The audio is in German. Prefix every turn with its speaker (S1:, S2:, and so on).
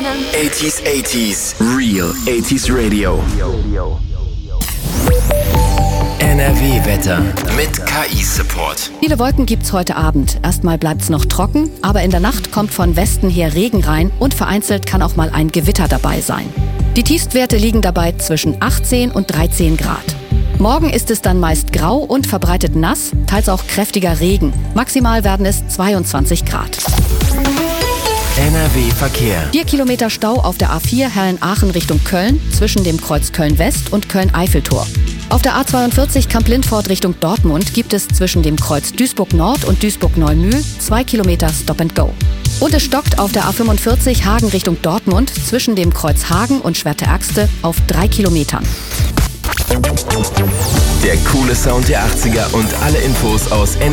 S1: 80s, 80s, Real 80s Radio. NRW-Wetter mit KI-Support.
S2: Viele Wolken gibt's heute Abend. Erstmal bleibt's noch trocken, aber in der Nacht kommt von Westen her Regen rein und vereinzelt kann auch mal ein Gewitter dabei sein. Die Tiefstwerte liegen dabei zwischen 18 und 13 Grad. Morgen ist es dann meist grau und verbreitet nass, teils auch kräftiger Regen. Maximal werden es 22 Grad.
S1: NRW-Verkehr.
S2: 4 Kilometer Stau auf der A4 Herren-Aachen Richtung Köln zwischen dem Kreuz Köln-West und Köln-Eiffeltor. Auf der A42 Kamp-Lindfort Richtung Dortmund gibt es zwischen dem Kreuz Duisburg-Nord und Duisburg-Neumühl 2 Kilometer Stop and Go. Und es stockt auf der A45 Hagen Richtung Dortmund zwischen dem Kreuz Hagen und Schwerte-Ergste auf 3 Kilometern.
S1: Der coole Sound der 80er und alle Infos aus